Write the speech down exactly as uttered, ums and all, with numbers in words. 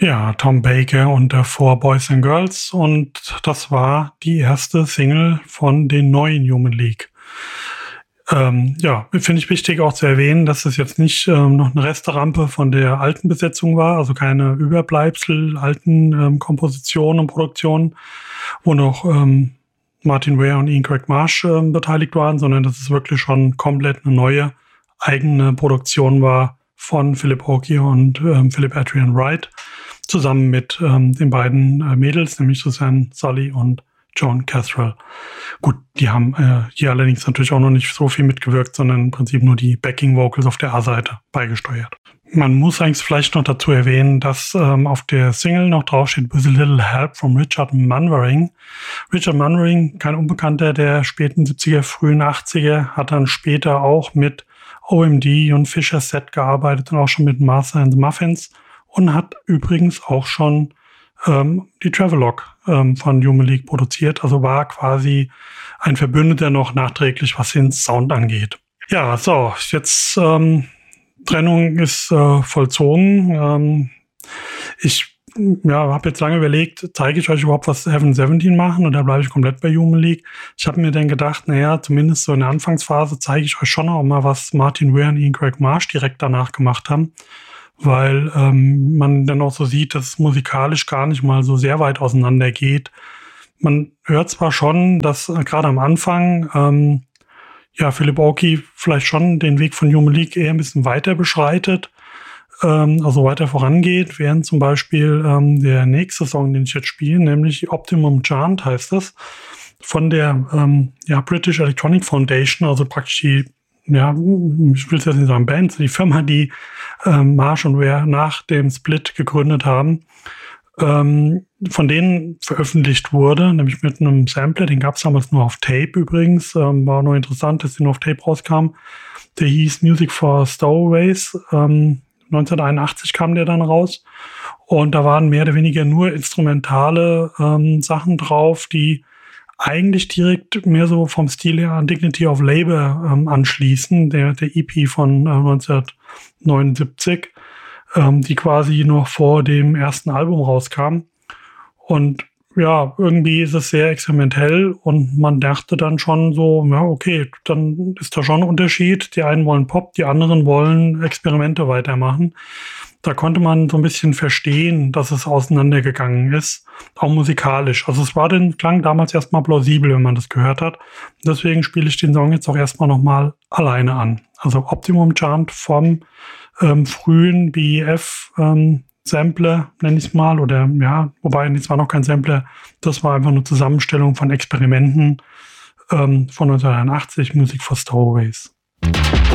Ja, Tom Baker und der Four Boys and Girls, und das war die erste Single von den neuen Human League. Ähm, ja, finde ich wichtig auch zu erwähnen, dass es jetzt nicht ähm, noch eine Resterampe von der alten Besetzung war, also keine Überbleibsel alten ähm, Kompositionen und Produktionen, wo noch ähm, Martin Ware und Ian Craig Marsh ähm, beteiligt waren, sondern dass es wirklich schon komplett eine neue eigene Produktion war von Philip Oakey und ähm, Philip Adrian Wright, zusammen mit ähm, den beiden äh, Mädels, nämlich Suzanne Sully und Joan Cathrall. Gut, die haben äh, hier allerdings natürlich auch noch nicht so viel mitgewirkt, sondern im Prinzip nur die Backing-Vocals auf der A-Seite beigesteuert. Man muss eigentlich vielleicht noch dazu erwähnen, dass ähm, auf der Single noch draufsteht With a Little Help from Richard Munwaring. Richard Munwaring, kein Unbekannter der späten siebziger, frühen achtziger, hat dann später auch mit O M D und Fisher Set gearbeitet und auch schon mit Martha and the Muffins und hat übrigens auch schon ähm, die Travelogue ähm, von Human League produziert, also war quasi ein Verbündeter noch nachträglich, was den Sound angeht. Ja, so, jetzt ähm, Trennung ist äh, vollzogen. Ähm, ich ja, habe jetzt lange überlegt, zeige ich euch überhaupt, was Heaven siebzehn machen, oder bleibe ich komplett bei Human League? Ich habe mir dann gedacht, naja, zumindest so in der Anfangsphase zeige ich euch schon auch mal, was Martin Ware und Ian Craig Marsh direkt danach gemacht haben, weil ähm, man dann auch so sieht, dass es musikalisch gar nicht mal so sehr weit auseinander geht. Man hört zwar schon, dass äh, gerade am Anfang ähm, ja Philip Oakey vielleicht schon den Weg von Human League eher ein bisschen weiter beschreitet, ähm, also weiter vorangeht, während zum Beispiel ähm, der nächste Song, den ich jetzt spiele, nämlich Optimum Chant heißt das, von der ähm, ja, British Electronic Foundation, also praktisch die, ja, ich will es jetzt nicht sagen Band, die Firma, die ähm, Marsh und Ware nach dem Split gegründet haben, ähm, von denen veröffentlicht wurde, nämlich mit einem Sampler, den gab es damals nur auf Tape übrigens, ähm, war nur interessant, dass der nur auf Tape rauskam. Der hieß Music for Stowaways, ähm, neunzehnhunderteinundachtzig kam der dann raus, und da waren mehr oder weniger nur instrumentale ähm, Sachen drauf, die eigentlich direkt mehr so vom Stil her an Dignity of Labour ähm, anschließen, der, der E P von äh, neunzehnhundertneunundsiebzig, ähm, die quasi noch vor dem ersten Album rauskam. Und ja, irgendwie ist es sehr experimentell, und man dachte dann schon so, ja, okay, dann ist da schon ein Unterschied. Die einen wollen Pop, die anderen wollen Experimente weitermachen. Da konnte man so ein bisschen verstehen, dass es auseinandergegangen ist, auch musikalisch. Also es war den Klang damals erstmal plausibel, wenn man das gehört hat. Deswegen spiele ich den Song jetzt auch erstmal nochmal alleine an. Also Optimum Chant vom ähm, frühen B E F ähm, Sampler, nenne ich es mal, oder ja, wobei, das war noch kein Sampler, das war einfach eine Zusammenstellung von Experimenten ähm, von neunzehnhunderteinundachtzig, Music for Stowaways.